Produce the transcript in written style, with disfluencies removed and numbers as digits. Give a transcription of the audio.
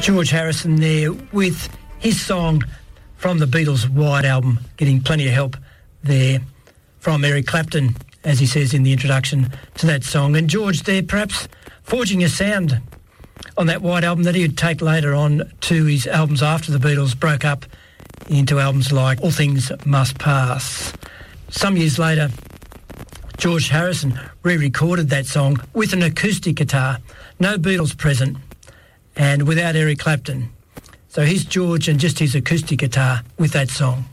George Harrison there with his song from the Beatles' White Album, getting plenty of help there from Eric Clapton, as he says in the introduction to that song. And George there perhaps forging a sound on that White Album that he would take later on to his albums after the Beatles broke up into albums like All Things Must Pass. Some years later, George Harrison re-recorded that song with an acoustic guitar, no Beatles present, and without Eric Clapton. So here's George and just his acoustic guitar with that song.